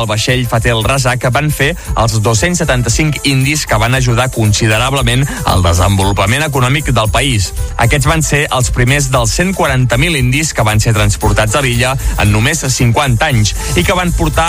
El vaixell Fateh El Rasa, que van fer els 275 indis que van ajudar considerablement al desenvolupament econòmic del país. Aquests van ser els primers dels 140.000 indis que van ser transportats a l'illa en només 50 anys i que van portar